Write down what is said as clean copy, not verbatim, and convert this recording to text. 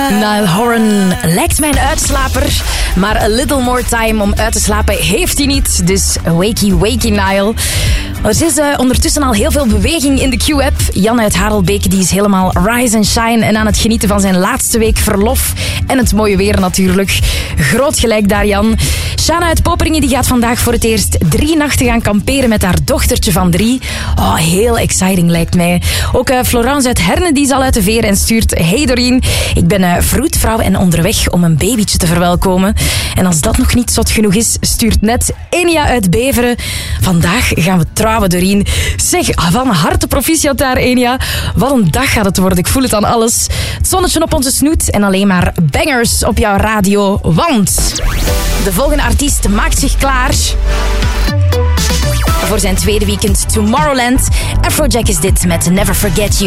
Niall Horan lijkt mij een uitslaper, maar a little more time om uit te slapen heeft hij niet. Dus wakey, wakey Niall. Er is ondertussen al heel veel beweging in de Q-app. Jan uit Harelbeke die is helemaal rise and shine en aan het genieten van zijn laatste week verlof. En het mooie weer natuurlijk. Groot gelijk daar, Jan. Shana uit Poperingen die gaat vandaag voor het eerst 3 nachten gaan kamperen met haar dochtertje van 3. Oh, heel exciting lijkt mij. Ook Florence uit Herne die is al uit de veer en stuurt: Hey Doreen, ik ben vroedvrouw en onderweg om een babytje te verwelkomen. En als dat nog niet zot genoeg is, stuurt net Enia uit Beveren: vandaag gaan we trouwen, Doreen. Zeg, van harte proficiat daar, Enia. Wat een dag gaat het worden, ik voel het aan alles. Het zonnetje op onze snoet en alleen maar bangers op jouw radio, want de volgende artiest maakt zich klaar voor zijn tweede weekend Tomorrowland. Afrojack is dit met Never Forget You.